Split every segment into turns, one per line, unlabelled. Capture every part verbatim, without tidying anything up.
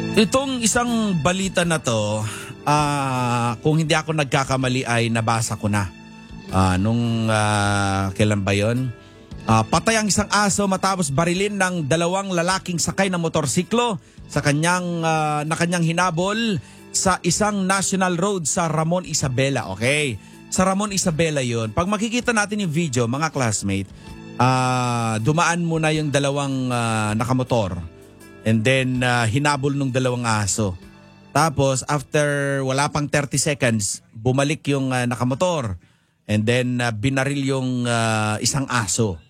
Itong isang balita na to, ah, kung hindi ako nagkakamali ay nabasa ko na. Ah, nung ah, kailan ba yun? Ah, patay ang isang aso matapos barilin ng dalawang lalaking sakay ng motorsiklo sa kanyang, ah, na kanyang hinabol sa isang national road sa Ramon Isabela. Okay, sa Ramon Isabela yun. Pag makikita natin yung video, mga classmate, ah, dumaan muna yung dalawang ah, nakamotor. And then, uh, hinabol nung dalawang aso. Tapos, after wala pang thirty seconds, bumalik yung uh, nakamotor. And then, uh, binaril yung uh, isang aso.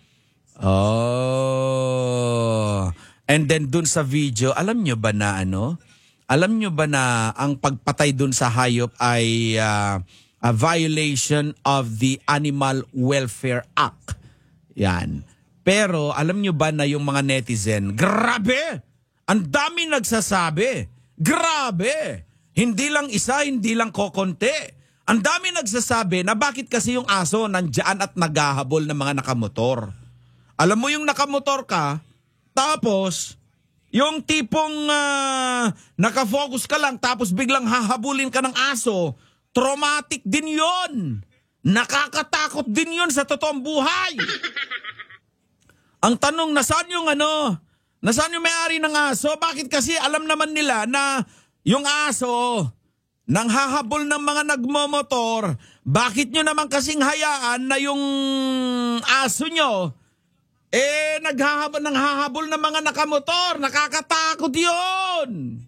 Oh. And then, dun sa video, alam nyo ba na ano? Alam nyo ba na ang pagpatay dun sa hayop ay uh, a violation of the Animal Welfare Act? Yan. Pero, alam nyo ba na yung mga netizen, grabe! Ang dami nagsasabi. Grabe! Hindi lang isa, hindi lang kokonti. Ang dami nagsasabi na bakit kasi yung aso nandyan at naghahabol ng mga nakamotor. Alam mo yung nakamotor ka, tapos yung tipong uh, nakafocus ka lang tapos biglang hahabulin ka ng aso, traumatic din yon. Nakakatakot din yon sa totoong buhay. Ang tanong, nasaan yung ano... Nasaan yung may-ari ng aso? Bakit kasi alam naman nila na yung aso nang hahabol ng mga nagmomotor, bakit nyo naman kasing hayaan na yung aso nyo eh naghahabol, nang hahabol ng mga nakamotor? Nakakatakot yun!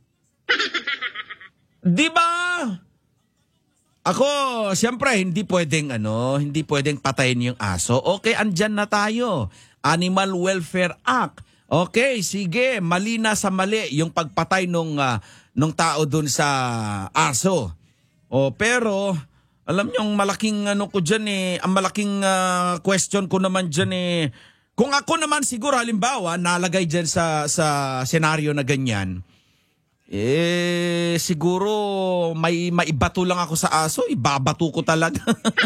Di ba? Ako, siyempre, hindi pwedeng ano, hindi pwedeng patayin yung aso. Okay, andyan na tayo. Animal Welfare Act. Okay, sige, mali na sa mali yung pagpatay nung, uh, nung tao dun sa aso. O, pero, alam niyo, ang malaking ano ko dyan eh, ang malaking uh, question ko naman dyan eh, kung ako naman siguro halimbawa, nalagay dyan sa, sa senaryo na ganyan, eh, siguro may maibato lang ako sa aso, ibabato ko talaga.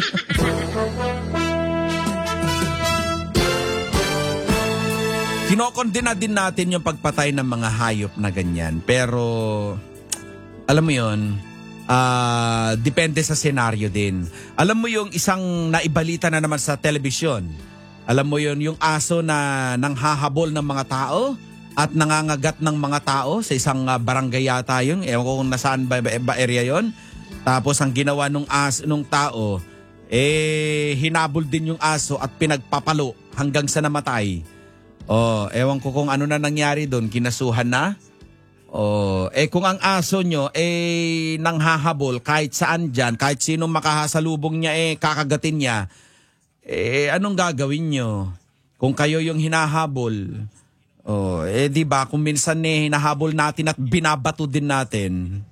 Kinokondena din natin yung pagpatay ng mga hayop na ganyan. Pero, alam mo yun, uh, depende sa senaryo din. Alam mo yung isang naibalita na naman sa telebisyon. Alam mo yun, yung aso na nanghahabol ng mga tao at nangangagat ng mga tao sa isang uh, barangay yata yun. Ewan ko kung nasaan ba, ba area yun. Tapos ang ginawa nung, as, nung tao, eh hinabol din yung aso at pinagpapalo hanggang sa namatay. Oh, ewan ko kung ano na nangyari doon, kinasuhan na. Oh, eh kung ang aso nyo eh nanghahabol kahit saan dyan, kahit sino makahasalubong niya eh kakagatin niya, eh anong gagawin nyo? Kung kayo yung hinahabol, oh, eh di ba kung minsan eh hinahabol natin at binabato din natin.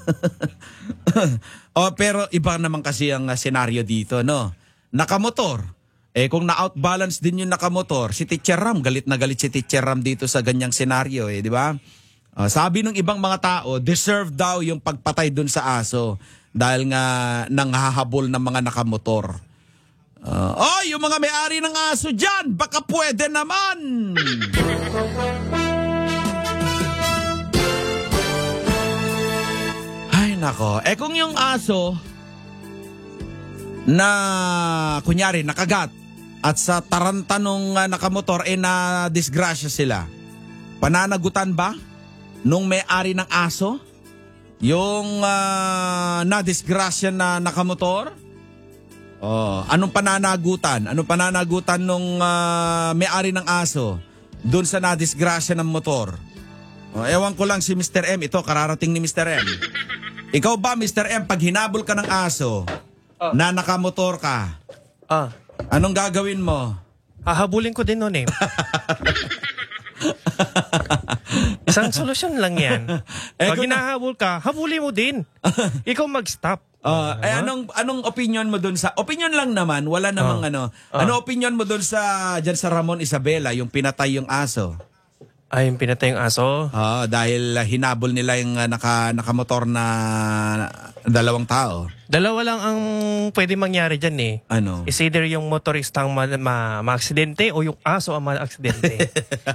Oh, pero iba naman kasi ang uh, senaryo dito, no? Nakamotor. Eh kung na-outbalance din yung nakamotor, si Teacher Ram, galit na galit si Teacher Ram dito sa ganyang senaryo eh, di ba? Uh, sabi ng ibang mga tao, deserve daw yung pagpatay dun sa aso dahil nga nanghahabol ng mga nakamotor. Uh, oh, yung mga may-ari ng aso dyan, baka pwede naman! Ay nako, eh kung yung aso na kunyari nakagat, at sa taranta nung uh, nakamotor, eh na disgrasya sila. Pananagutan ba nung may-ari ng aso? Yung uh, na-disgrasya na nakamotor? Oh, anong pananagutan? Anong pananagutan nung uh, may-ari ng aso doon sa na-disgrasya ng motor? Oh, ewan ko lang si Mister M. Ito, kararating ni Mister M. Ikaw ba, Mister M, pag hinabol ka ng aso uh. na nakamotor ka,
Ah.
anong gagawin mo?
Hahabulin ko din noon eh. Isang solusyon lang yan.
Eh,
Pag
kung na-
hinahabol ka, habulin mo din. Ikaw mag-stop.
Uh, eh anong anong opinion mo doon sa opinion lang naman, wala namang
Oh.
ano.
Oh.
Ano opinion mo doon sa diyan sa Ramon Isabela, yung pinatay yung aso?
Ay, yung pinatay yung aso.
Oo, dahil uh, hinabol nila yung uh, naka, nakamotor na dalawang tao.
Dalawa lang ang pwede mangyari dyan eh.
Ano?
Is either yung motorista ang ma- ma- ma-aksidente o yung aso ang ma-aksidente.